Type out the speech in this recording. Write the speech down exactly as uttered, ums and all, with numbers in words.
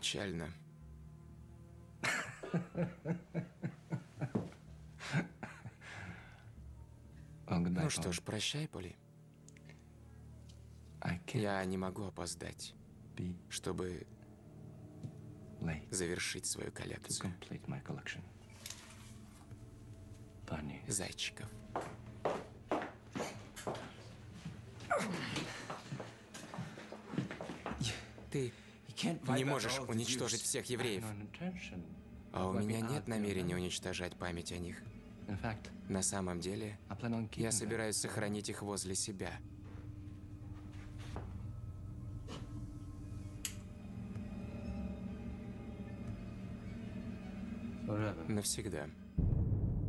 Печально. Ну что ж, прощай, Поли. Я не могу опоздать, чтобы завершить свою коллекцию зайчиков. Ты не можешь уничтожить всех евреев. А у меня нет намерения уничтожать память о них. На самом деле, я собираюсь сохранить их возле себя. Навсегда.